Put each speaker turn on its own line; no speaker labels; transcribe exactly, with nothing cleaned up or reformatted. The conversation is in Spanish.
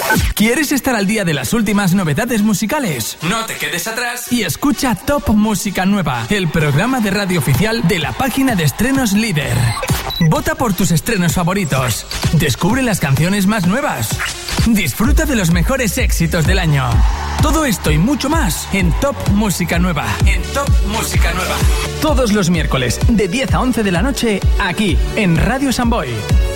¿Quieres estar al día de las últimas novedades musicales? No te quedes atrás y escucha Top Música Nueva, el programa de radio oficial de la página de estrenos Líder. Vota por tus estrenos favoritos. Descubre las canciones más nuevas. Disfruta de los mejores éxitos del año. Todo esto y mucho más en Top Música Nueva. En Top Música Nueva. Todos los miércoles de diez a once de la noche, aquí en Radio Samboy.